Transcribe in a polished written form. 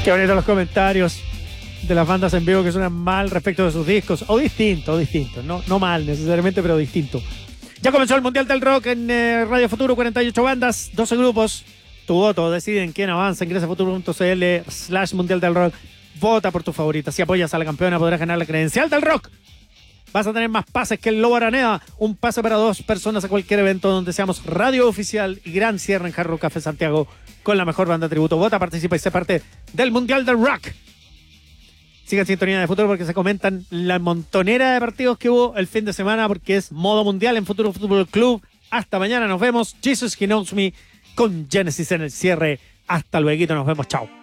Qué bonito los comentarios de las bandas en vivo que suenan mal respecto de sus discos. O distinto. No mal necesariamente, pero distinto. Ya comenzó el Mundial del Rock en Radio Futuro, 48 bandas, 12 grupos. Tu voto, deciden quién avanza. Ingresa a futuro.cl/Mundial del Rock. Vota por tu favorita. Si apoyas a la campeona podrás ganar la credencial del rock. Vas a tener más pases que el Lobo Araneda. Un pase para 2 personas a cualquier evento donde seamos radio oficial y gran cierre en Hard Rock Café Santiago con la mejor banda tributo. Vota, participa y sé parte del Mundial del Rock. Sigan sintonía de Futuro porque se comentan la montonera de partidos que hubo el fin de semana porque es modo mundial en Futuro Fútbol Club. Hasta mañana, nos vemos. Jesus He Knows Me con Genesis en el cierre. Hasta luego, nos vemos, chao.